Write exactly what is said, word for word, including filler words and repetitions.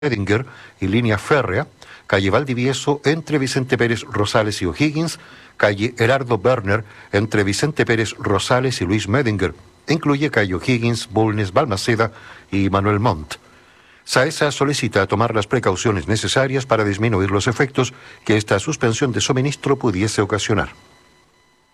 Medinger y línea férrea, calle Valdivieso entre Vicente Pérez Rosales y O'Higgins, calle Herardo Berner entre Vicente Pérez Rosales y Luis Medinger. Incluye calle O'Higgins, Bulnes, Balmaceda y Manuel Montt. SAESA solicita tomar las precauciones necesarias para disminuir los efectos que esta suspensión de suministro pudiese ocasionar.